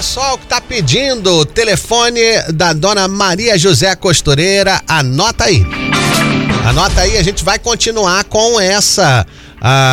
pessoal que tá pedindo o telefone da dona Maria José Costureira, anota aí. Anota aí, a gente vai continuar com essa